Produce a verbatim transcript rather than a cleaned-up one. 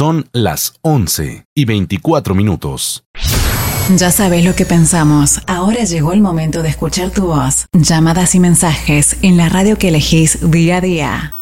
Son las once y veinticuatro minutos. Ya sabes lo que pensamos. Ahora llegó el momento de escuchar tu voz. Llamadas y mensajes en la radio que elegís día a día.